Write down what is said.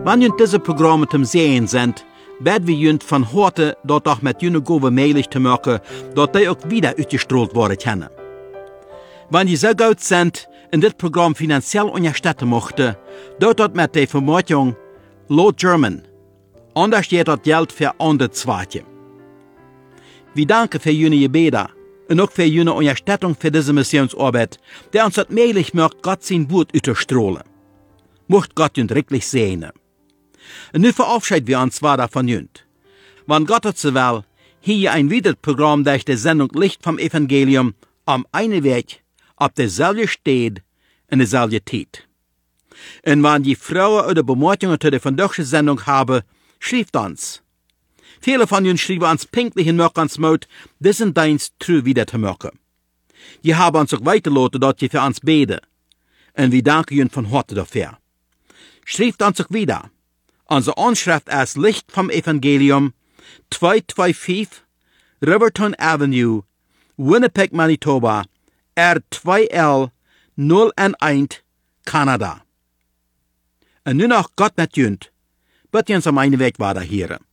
Wenn jünt diese Programme zum Sehen sind, werden wir jünt von heute dort auch mit jüne Gove möglich zu machen, dort die auch wieder ausgestrahlt worden können. Wenn die so gut sind, in dit Programm finanziell unterstützen möchten, dort mit der Vermutung Low German, anders steht das Geld für andere Zweite. Wir danken für jene Gebete und auch für jene Unterstützung für diese Missionsarbeit, der uns das möglich macht, Gott sein Wort auszustrahlen. Mocht Gott uns wirklich segnen. Und nun verabschieden wir uns weiter von jünt. Wenn Gott es will, hier ein weiteres Programm durch die Sendung Licht vom Evangelium am einen Weg, auf derselben Stelle, in derselben Zeit. Und wenn die Frauen oder Bemerkungen zu der vandaagse Sendung haben, schreibt uns. Viele von uns schreiben uns pünktlich in Mörkensmut, diesen Dienst treu wieder zu machen. Die haben uns auch weitergelassen, dass sie für uns beten. Und wir danken ihnen von Herzen dafür. Schreibt uns auch wieder. Unsere Anschrift ist Licht vom Evangelium, 225 Riverton Avenue, Winnipeg, Manitoba, R2L 011, Kanada. Und nun noch Gott mit jünt, bitte uns am einen Weg weiter hier.